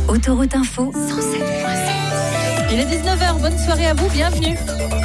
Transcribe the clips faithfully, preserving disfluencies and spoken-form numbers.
Autoroute Info cent sept point sept. Il est dix-neuf heures, bonne soirée à vous, bienvenue.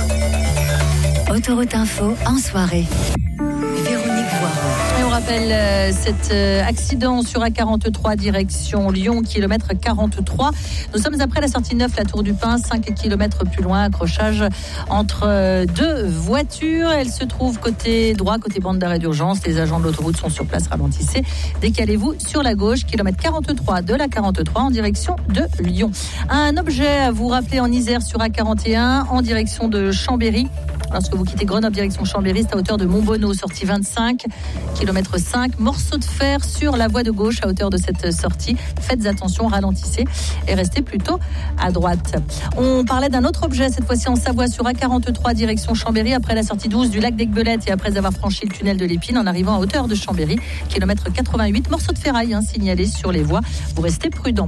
Autoroute Info en soirée. Véronique Voiron. Et on rappelle euh, cet euh, accident sur A quarante-trois direction Lyon, kilomètre quarante-trois. Nous sommes après la sortie neuf, la Tour du Pin, cinq kilomètres plus loin, accrochage entre euh, deux voitures. Elle se trouve côté droit, côté bande d'arrêt d'urgence. Les agents de l'autoroute sont sur place, ralentissez. Décalez-vous sur la gauche, kilomètre quarante-trois de la quarante-trois en direction de Lyon. Un objet à vous rappeler en Isère sur A quarante et un en direction de Chambéry. Lorsque vous quittez Grenoble, direction Chambéry, c'est à hauteur de Montbonneau, sortie vingt-cinq, kilomètre cinq, morceau de fer sur la voie de gauche à hauteur de cette sortie. Faites attention, ralentissez et restez plutôt à droite. On parlait d'un autre objet, cette fois-ci en Savoie, sur A quarante-trois, direction Chambéry, après la sortie douze du lac d'Aiguebelette et après avoir franchi le tunnel de l'Épine, en arrivant à hauteur de Chambéry, kilomètre quatre-vingt-huit, morceau de ferraille hein, signalé sur les voies. Vous restez prudent.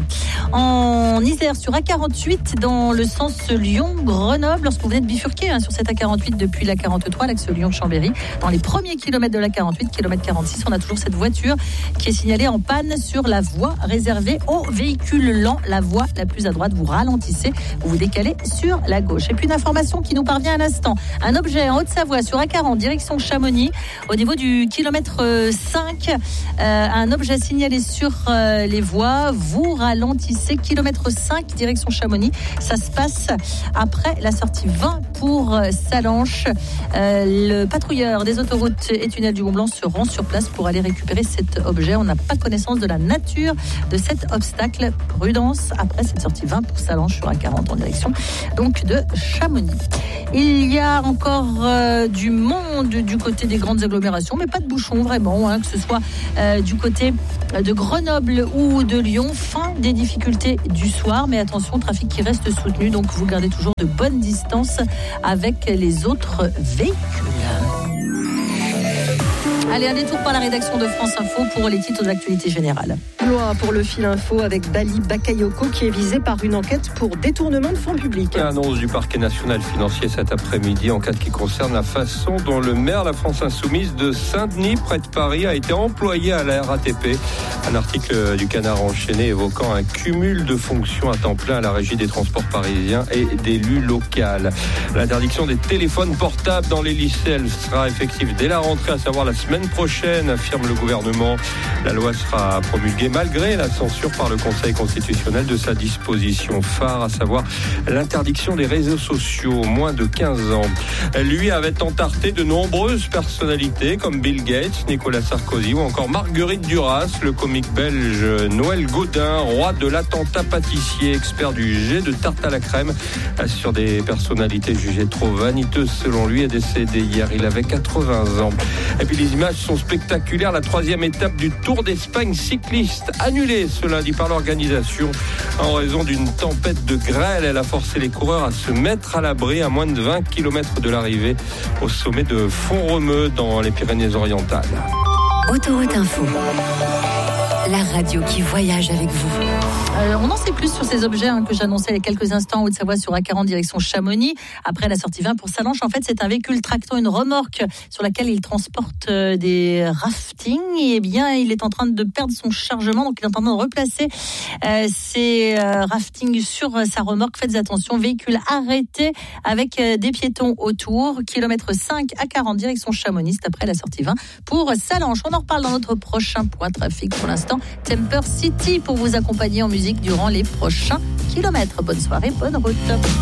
En Isère, sur A quarante-huit, dans le sens Lyon-Grenoble, lorsque vous venez de bifurquer hein, sur cette A quarante-huit, depuis la quarante-trois, l'axe Lyon-Chambéry. Dans les premiers kilomètres de la quarante-huit, kilomètre quarante-six, on a toujours cette voiture qui est signalée en panne sur la voie réservée aux véhicules lents. La voie la plus à droite, vous ralentissez, vous vous décalez sur la gauche. Et puis une information qui nous parvient à l'instant. Un objet en Haute-Savoie sur A quarante, direction Chamonix, au niveau du kilomètre cinq. Euh, un objet signalé sur euh, les voies. Vous ralentissez, kilomètre cinq, direction Chamonix. Ça se passe après la sortie vingt pour euh, Sallanches. Euh, le patrouilleur des autoroutes et tunnels du Mont-Blanc se rend sur place pour aller récupérer cet objet. On n'a pas connaissance de la nature de cet obstacle. Prudence après cette sortie vingt pour Sallanches sur A quarante en direction donc de Chamonix. Il y a encore euh, du monde du côté des grandes agglomérations, mais pas de bouchons vraiment, hein, que ce soit euh, du côté de Grenoble ou de Lyon. Fin des difficultés du soir, mais attention, trafic qui reste soutenu, donc vous gardez toujours de bonnes distances avec les autres véhicules. Allez, un détour par la rédaction de France Info pour les titres d'actualité générale. Loi pour le fil info avec Bali Bakayoko qui est visé par une enquête pour détournement de fonds publics. Annonce du parquet national financier cet après-midi, enquête qui concerne la façon dont le maire de la France Insoumise de Saint-Denis, près de Paris, a été employé à la R A T P. Un article du Canard enchaîné évoquant un cumul de fonctions à temps plein à la régie des transports parisiens et d'élus locaux. L'interdiction des téléphones portables dans les lycées, elle sera effective dès la rentrée, à savoir la semaine prochaine, affirme le gouvernement. La loi sera promulguée malgré la censure par le Conseil constitutionnel de sa disposition phare, à savoir l'interdiction des réseaux sociaux aux moins de quinze ans. Lui avait entarté de nombreuses personnalités comme Bill Gates, Nicolas Sarkozy ou encore Marguerite Duras, le comique belge Noël Gaudin, roi de l'attentat pâtissier, expert du jet de tarte à la crème sur des personnalités jugées trop vaniteuses selon lui, est décédé hier. Il avait quatre-vingts ans. Et puis les images sont spectaculaires. La troisième étape du Tour d'Espagne cycliste annulée ce lundi par l'organisation en raison d'une tempête de grêle. Elle a forcé les coureurs à se mettre à l'abri à moins de vingt kilomètres de l'arrivée au sommet de Font-Romeu dans les Pyrénées-Orientales. Autoroute Info, la radio qui voyage avec vous. Euh, on en sait plus sur ces objets hein, que j'annonçais il y a quelques instants en Haute-Savoie sur A quarante direction Chamonix. Après la sortie vingt pour Sallanches, en fait, c'est un véhicule tractant une remorque sur laquelle il transporte euh, des raftings. Et eh bien, il est en train de perdre son chargement, donc il est en train de replacer euh, ses euh, raftings sur euh, sa remorque. Faites attention, véhicule arrêté avec euh, des piétons autour. Kilomètre cinq à quarante direction Chamonix, après la sortie vingt pour Sallanches. On en reparle dans notre prochain point trafic. Pour l'instant, Temper City pour vous accompagner en musique durant les prochains kilomètres. Bonne soirée, bonne route.